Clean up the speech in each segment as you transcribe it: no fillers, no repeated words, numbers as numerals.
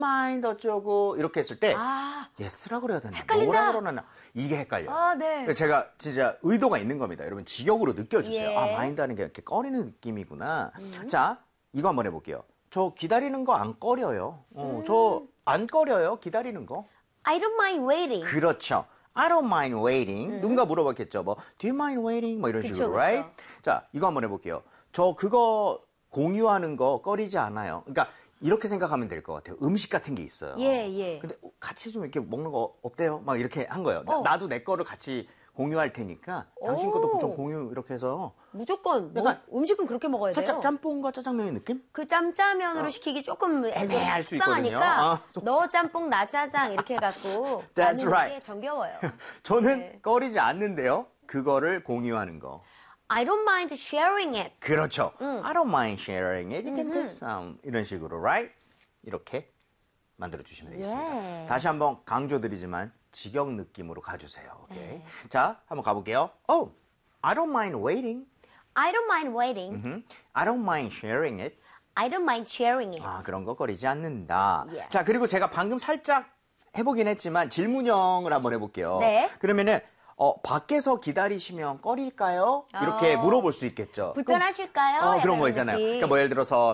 mind 어쩌고 이렇게 했을 때 yes라고 그래야 되나? 뭐라 그러나? 이게 헷갈려요. 네. 제가 진짜 의도가 있는 겁니다. 여러분 직역으로 느껴주세요. mind하는 게 이렇게 꺼리는 느낌이구나. 자, 이거 한번 해볼게요. 저 기다리는 거 안 꺼려요. 저 안 꺼려요. 기다리는 거. I don't mind waiting. 그렇죠. I don't mind waiting. 누군가 물어봤겠죠. 뭐, do you mind waiting? 뭐 이런 식으로, right? 자, 이거 한번 해볼게요. 저 그거 공유하는 거 꺼리지 않아요. 그러니까 이렇게 생각하면 될 것 같아요. 음식 같은 게 있어요. 예. 근데 같이 좀 이렇게 먹는 거 어때요? 막 이렇게 한 거예요. 나도 내 거를 같이 공유할 테니까 당신 것도 좀 공유 이렇게 해서. 무조건 음식은 그렇게 먹어야 돼요. 살짝 짬뽕과 짜장면의 느낌? 그 짬짜면으로 시키기 조금 애매할 수 속상하니까 너 짬뽕 나 짜장 이렇게 해갖고 That's 나누는 right. 게 정겨워요. 저는 꺼리지 않는데요. 그거를 공유하는 거. I don't mind sharing it. 그렇죠. I don't mind sharing it. You can take some. 이런 식으로, right? 이렇게 만들어주시면 되겠습니다. 다시 한번 강조드리지만 직역 느낌으로 가주세요. 오케이. 자, 한번 가볼게요. Oh, I don't mind waiting. I don't mind waiting. I don't mind sharing it. I don't mind sharing it. 그런 거 꺼리지 않는다. Yes. 자, 그리고 제가 방금 살짝 해보긴 했지만 질문형을 한번 해볼게요. 네. 그러면은 밖에서 기다리시면 꺼릴까요? 이렇게 물어볼 수 있겠죠. 불편하실까요? 그런 거 있잖아요. 그러니까 뭐 예를 들어서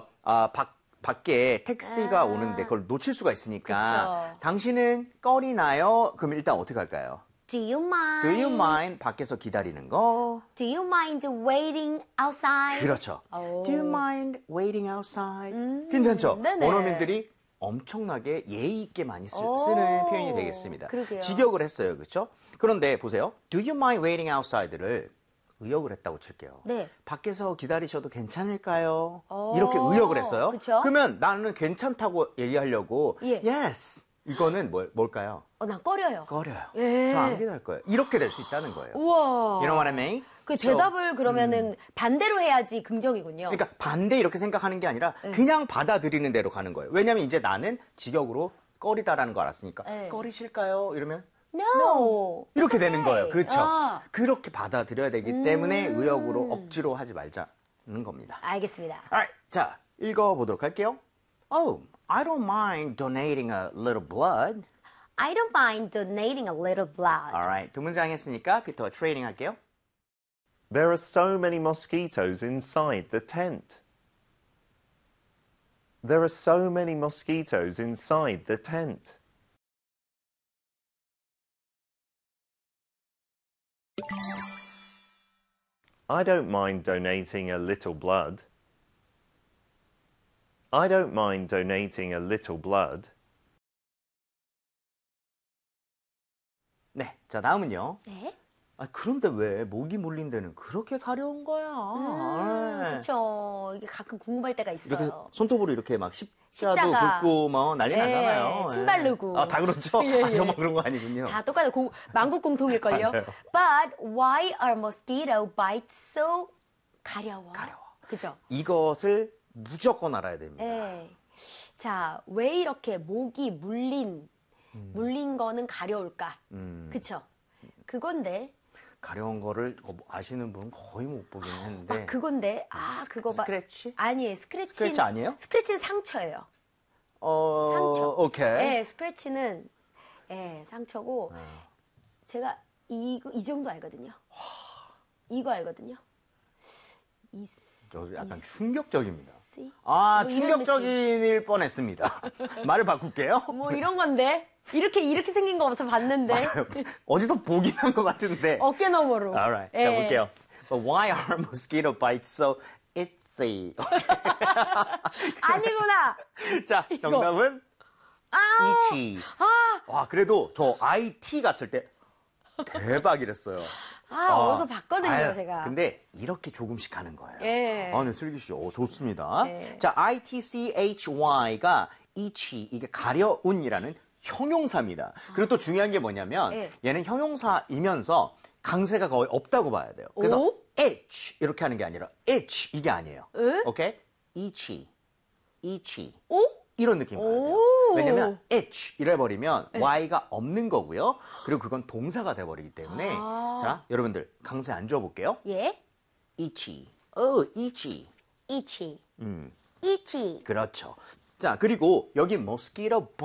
밖에 택시가 오는데 그걸 놓칠 수가 있으니까 그쵸. 당신은 꺼리나요? 그럼 일단 어떻게 할까요? Do you mind? Do you mind 밖에서 기다리는 거? Do you mind waiting outside? 그렇죠. Do you mind waiting outside? 괜찮죠? 네네. 원어민들이 엄청나게 예의 있게 많이 쓰는 표현이 되겠습니다. 그러게요. 직역을 했어요. 그렇죠? 그런데 보세요. Do you mind waiting outside를 의역을 했다고 칠게요. 네. 밖에서 기다리셔도 괜찮을까요? 이렇게 의역을 했어요. 그쵸? 그러면 나는 괜찮다고 얘기하려고 예. yes. 이거는 뭘까요? 난 꺼려요. 꺼려요. 예. 저 안 기다릴 거예요. 이렇게 될 수 있다는 거예요. 우와. You know what I mean? 그 대답을 그러면은 반대로 해야지 긍정이군요. 그러니까 반대 이렇게 생각하는 게 아니라 그냥 받아들이는 대로 가는 거예요. 왜냐면 이제 나는 직역으로 꺼리다라는 거 알았으니까 꺼리실까요? 이러면 No. 이렇게 되는 거예요. 그렇죠? 그렇죠. 그렇게 받아들여야 되기 때문에 의역으로 억지로 하지 말자는 겁니다. 알겠습니다. Alright, 자, 읽어보도록 할게요. Oh, I don't mind donating a little blood. I don't mind donating a little blood. Alright, 두 문장 했으니까 피터와 트레이닝 할게요. There are so many mosquitoes inside the tent. There are so many mosquitoes inside the tent. I don't mind donating a little blood. I don't mind donating a little blood. 네, 자 다음은요. 네. 그런데 왜 모기 물린 데는 그렇게 가려운 거야? 그렇죠. 이게 가끔 궁금할 때가 있어요. 이렇게 손톱으로 이렇게 막 십자도 십자가. 긋고 뭐 난리 나잖아요. 침 바르고. 다 그렇죠? 저만 그런 거 아니군요. 다 똑같아요. 만국 공통일걸요. 맞아요. But why are mosquito bites so 가려워? 그죠? 이것을 무조건 알아야 됩니다. 네. 자, 왜 이렇게 목이 물린 거는 가려울까? 그쵸? 그건데. 가려운 거를 아시는 분은 거의 못 보긴 했는데. 그건데. 그거 봐. 스크래치? 아니에요. 스크래치는. 스크래치 아니에요? 스크래치는 상처예요. 상처. 오케이. 네, 스크래치는 상처고. 제가 이 정도 알거든요. 이거 알거든요. 저 약간 충격적입니다. 뭐 충격적일 뻔했습니다. 말을 바꿀게요. 뭐 이런 건데 이렇게 생긴 거 없어 봤는데. 맞아요. 어디서 보긴 한 것 같은데. 어깨 너머로. Alright. 자 볼게요. But why are mosquito bites so itchy? 아니구나. 자 정답은 itchy. 와 그래도 저 IT 갔을 때 대박이랬어요. 어디서 봤거든요, 제가. 근데 이렇게 조금씩 하는 거예요. 예. 네, 슬기 씨, 좋습니다. 자, itchy가 itchy, 이게 가려운이라는 형용사입니다. 그리고 또 중요한 게 뭐냐면 얘는 형용사이면서 강세가 거의 없다고 봐야 돼요. 그래서 itch 이렇게 하는 게 아니라 itch 이게 아니에요. 오케이? itchy. 이런 느낌 가야 돼요. 왜냐면 itch 이래버리면 y가 없는 거고요. 그리고 그건 동사가 돼버리기 때문에 자 여러분들 강세 안 줘볼게요. 예. itchy. itchy. itchy. 음. itchy. 그렇죠. 자 그리고 여기 mosquito